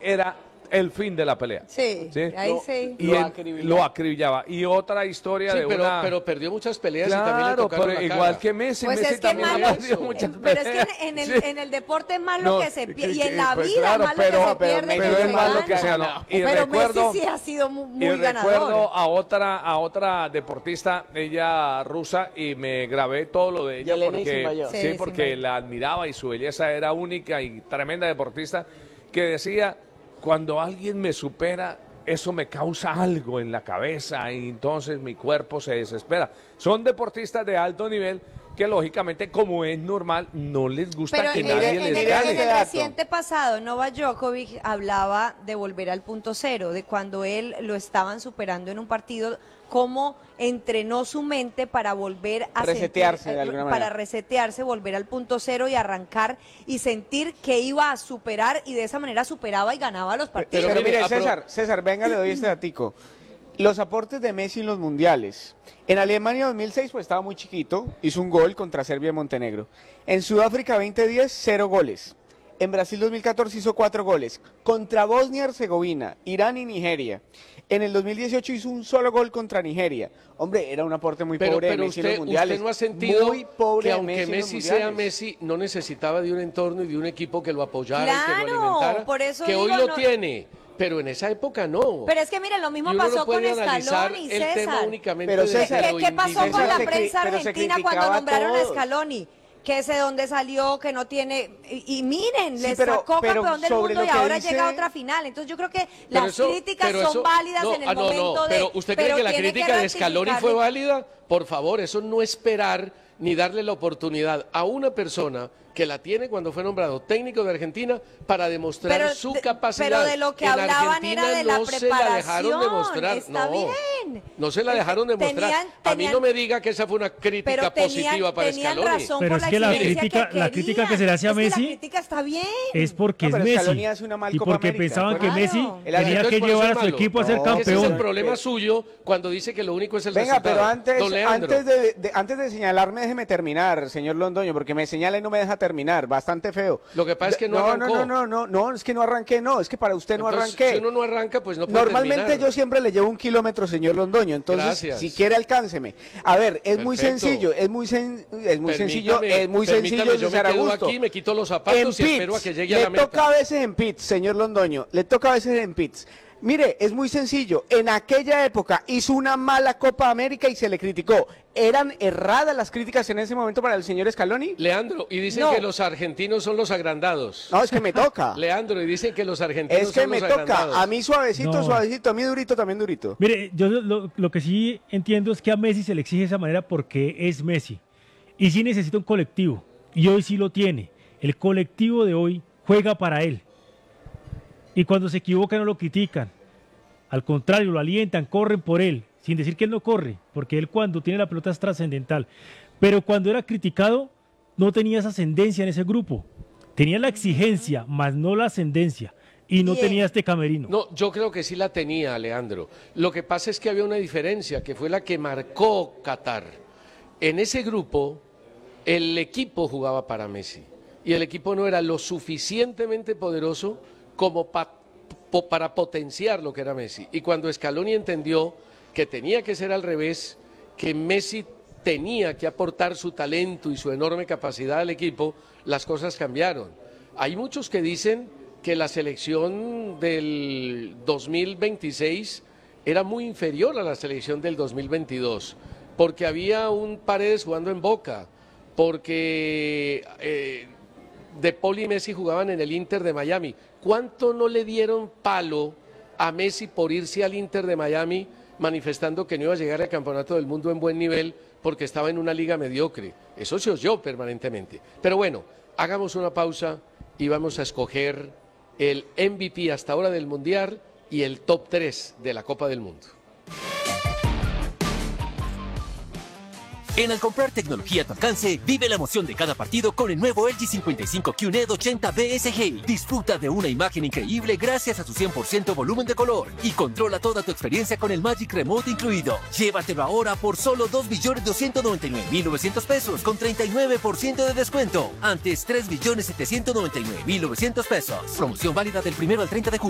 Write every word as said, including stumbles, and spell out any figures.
era el fin de la pelea. Sí, ¿sí? ahí lo, sí. Y lo, él, acribillaba. lo acribillaba. Y otra historia sí, de pero, una... pero perdió muchas peleas claro, y también le tocaron pero la igual cara. que Messi, pues Messi es que también malo, ha perdido muchas pero peleas. es que en el, sí. en el deporte es más lo no, que se pierde, que, y en la pues, vida claro, es más pero, lo que se pero, pierde pero que es se más lo gana. que se ganó. Y pero recuerdo, Messi sí ha sido muy, muy y ganador. recuerdo a otra, a otra deportista, ella rusa, y me grabé todo lo de ella Yelena porque, sí, sí, porque la admiraba y su belleza era única y tremenda deportista, que decía, cuando alguien me supera, eso me causa algo en la cabeza y entonces mi cuerpo se desespera. Son deportistas de alto nivel que lógicamente, como es normal, no les gusta pero que en, nadie en, les en, gane. en el reciente pasado, Novak Djokovic hablaba de volver al punto cero, de cuando él lo estaban superando en un partido, cómo entrenó su mente para volver a resetearse sentir, de alguna para manera. resetearse, volver al punto cero y arrancar y sentir que iba a superar, y de esa manera superaba y ganaba los partidos. Pero, pero mire, apro- César, César, venga, le doy este datico. Los aportes de Messi en los mundiales. En Alemania dos mil seis, pues estaba muy chiquito, hizo un gol contra Serbia y Montenegro. En Sudáfrica veinte diez, cero goles. En Brasil dos mil catorce hizo cuatro goles. Contra Bosnia y Herzegovina, Irán y Nigeria. En el dos mil dieciocho hizo un solo gol contra Nigeria. Hombre, era un aporte muy Pero, pobre pero de Messi usted, en los mundiales. usted no ha sentido muy pobre que de aunque Messi, en los Messi sea mundiales. Messi, no necesitaba de un entorno y de un equipo que lo apoyara Claro, y que lo alimentara, por eso que digo, hoy lo no- tiene. Pero en esa época no. Pero es que miren, lo mismo Y uno pasó no puede con analizar Scaloni, el tema César. únicamente Pero de César, lo ¿Qué, qué pasó individual. con la se cri- prensa pero se argentina criticaba cuando nombraron a todos. Scaloni? Que ese dónde salió, que no tiene... Y, y miren, Sí, le pero- sacó pero campeón del sobre mundo lo y que ahora dice- llega a otra final. Entonces yo creo que Pero las eso- críticas pero son eso- válidas no, en el ah, no, momento no, de... pero ¿usted cree que la tiene crítica de Scaloni fue rectificarle- válida? Por favor, eso no esperar ni darle la oportunidad a una persona que la tiene cuando fue nombrado técnico de Argentina para demostrar Pero su de- capacidad. pero de lo que En hablaban Argentina era de la no se la dejaron preparación, demostrar. está no, bien. no se la dejaron demostrar. Tenían- a mí tenían- no me diga que esa fue una crítica Pero tenían, positiva para tenían Scaloni. razón Pero por es la que la exigencia crítica- que la crítica que se le hace a querían. Es que Messi la crítica está bien. es porque No, es pero Scaloni Messi hace una mal y Copa porque América, pensaban que claro. Messi El tenía Entonces, que por eso llevar es a su malo. equipo a ser No, Ese es el campeón. problema suyo cuando dice que lo único es el Venga, resultado. pero antes, Don Leandro. antes, de, de- antes de señalarme, déjeme terminar, señor Londoño, porque me señala y no me deja terminar, bastante feo. Lo que pasa es que no no, arrancó. no, no, no, no, es que no arranqué, no, es que para usted no Entonces, arranqué. si uno no arranca, pues no puede Normalmente terminar. yo siempre le llevo un kilómetro, señor Londoño, entonces Gracias. si quiere alcánceme. A ver, es muy Perfecto. sencillo, es muy sen- es muy sencillo, Permítame, es muy permítame, sencillo, yo me César quedo Augusto. aquí, me quito los En zapatos y pits, espero a que llegue a le la meta. toca a veces en pits, señor Londoño, le toca a veces en pits. Mire, es muy sencillo. En aquella época hizo una mala Copa América y se le criticó. ¿Eran erradas las críticas en ese momento para el señor Scaloni? Leandro, y dicen No. que los argentinos son los agrandados. No, es que me toca. Leandro, y dicen que los argentinos Es que son me los toca. agrandados. A mí suavecito, No. suavecito. A mí durito, también durito. Mire, yo lo, lo que sí entiendo es que a Messi se le exige de esa manera porque es Messi. Y sí necesita un colectivo. Y hoy sí lo tiene. El colectivo de hoy juega para él. Y cuando se equivoca no lo critican. Al contrario, lo alientan, corren por él. Sin decir que él no corre, porque él cuando tiene la pelota es trascendental. Pero cuando era criticado, no tenía esa ascendencia en ese grupo. Tenía la exigencia, más no la ascendencia. Y no Bien. tenía este camerino. No, yo creo que sí la tenía, Leandro. Lo que pasa es que había una diferencia, que fue la que marcó Qatar. En ese grupo, el equipo jugaba para Messi. Y el equipo no era lo suficientemente poderoso como pa- po- para potenciar lo que era Messi. Y cuando Scaloni entendió que tenía que ser al revés, que Messi tenía que aportar su talento y su enorme capacidad al equipo, las cosas cambiaron. Hay muchos que dicen que la selección del dos mil veintiséis era muy inferior a la selección del dos mil veintidós, porque había un Paredes jugando en Boca, porque eh, De Paul y Messi jugaban en el Inter de Miami. ¿Cuánto no le dieron palo a Messi por irse al Inter de Miami manifestando que no iba a llegar al Campeonato del Mundo en buen nivel porque estaba en una liga mediocre? Eso se oyó permanentemente. Pero bueno, hagamos una pausa y vamos a escoger el M V P hasta ahora del Mundial y el top tres de la Copa del Mundo. En al comprar tecnología a tu alcance, vive la emoción de cada partido con el nuevo L G cincuenta y cinco Q N E D ochenta B S G. Disfruta de una imagen increíble gracias a su cien por ciento volumen de color y controla toda tu experiencia con el Magic Remote incluido. Llévatelo ahora por solo dos millones doscientos noventa y nueve mil novecientos pesos con treinta y nueve por ciento de descuento. Antes tres millones setecientos noventa y nueve mil novecientos pesos. Promoción válida del primero al treinta de julio.